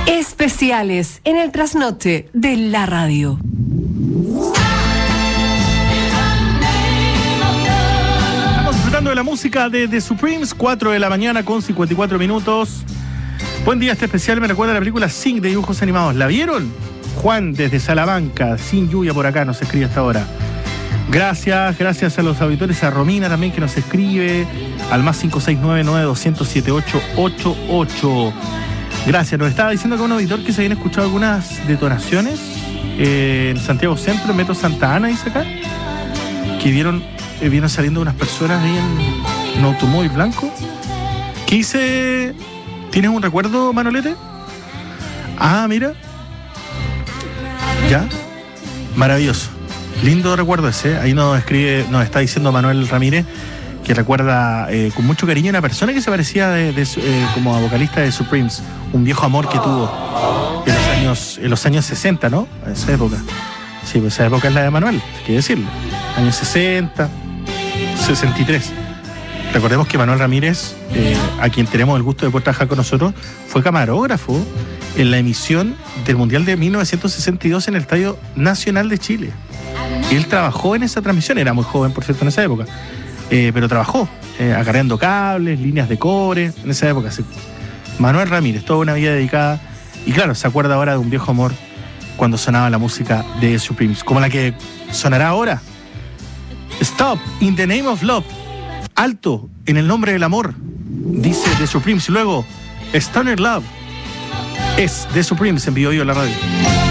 Especiales en el trasnoche de la radio. Estamos disfrutando de la música de The Supremes, 4 de la mañana con 54 minutos. Buen día, este especial me recuerda a la película Sing de dibujos animados. ¿La vieron? Juan desde Salamanca, sin lluvia por acá, nos escribe hasta ahora. Gracias a los auditores, a Romina también que nos escribe, al más 569-900-7888. Gracias, nos estaba diciendo que un auditor que se habían escuchado algunas detonaciones en Santiago Centro, en Metro Santa Ana, dice acá, que vieron saliendo unas personas ahí en un automóvil blanco. ¿Qué hice? ¿Tienes un recuerdo, Manolete? Ah, mira. Ya. Maravilloso. Lindo recuerdo ese. Ahí nos está diciendo Manuel Ramírez que recuerda con mucho cariño a una persona que se parecía como a vocalista de Supremes, un viejo amor que tuvo en los años 60, ¿no? En esa época. Sí, pues esa época es la de Manuel, hay que decirlo. Años 60, 63. Recordemos que Manuel Ramírez, a quien tenemos el gusto de poder trabajar con nosotros, fue camarógrafo en la emisión del Mundial de 1962 en el Estadio Nacional de Chile. Él trabajó en esa transmisión, era muy joven, por cierto, en esa época. Pero trabajó acarreando cables, líneas de cobre, en esa época. Sí. Manuel Ramírez, toda una vida dedicada. Y claro, se acuerda ahora de un viejo amor cuando sonaba la música de Supremes, como la que sonará ahora. Stop in the name of love. Alto en el nombre del amor, dice The Supremes. Y luego, Stoner Love es The Supremes en Vivo Vivo la radio.